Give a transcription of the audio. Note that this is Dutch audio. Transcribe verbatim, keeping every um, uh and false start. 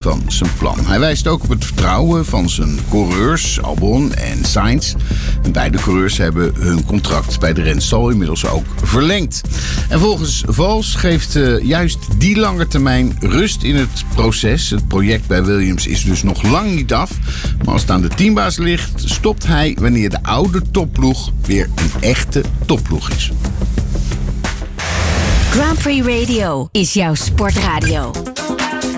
van zijn plan. Hij wijst ook op het vertrouwen van zijn coureurs, Albon en Sainz. En beide coureurs hebben hun contract bij de renstal inmiddels ook verlengd. En volgens Vals geeft uh, juist die lange termijn rust in het proces. Het project bij Williams is dus nog lang niet af. Maar als het aan de teambaas ligt, stopt hij wanneer de oude topploeg weer een echte topploeg is. Grand Prix Radio is jouw sportradio.